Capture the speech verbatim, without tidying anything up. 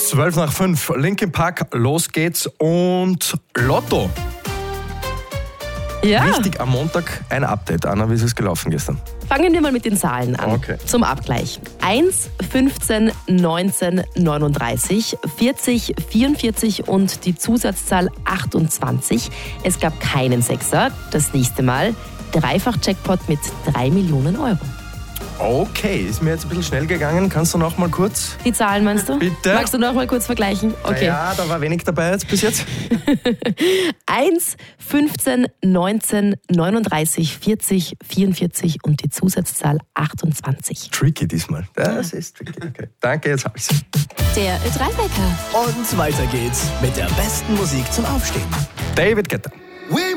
zwölf nach fünf, Linkin Park, los geht's und Lotto. Ja. Wichtig am Montag ein Update. Anna, wie ist es gelaufen gestern? Fangen wir mal mit den Zahlen an. Okay. Zum Abgleich. eins, fünfzehn, neunzehn, neununddreißig, vierzig, vierundvierzig und die Zusatzzahl achtundzwanzig. Es gab keinen Sechser. Das nächste Mal Dreifach-Jackpot mit drei Millionen Euro. Okay, ist mir jetzt ein bisschen schnell gegangen. Kannst du noch mal kurz? Die Zahlen meinst du? Bitte? Magst du noch mal kurz vergleichen? Okay. Ja, da war wenig dabei jetzt bis jetzt. eins, fünfzehn, neunzehn, neununddreißig, vierzig, vierundvierzig und die Zusatzzahl achtundzwanzig. Tricky diesmal. Das ist tricky. Okay. Danke, jetzt hab ich's. Der Ö drei Wecker. Und weiter geht's mit der besten Musik zum Aufstehen. David Guetta. We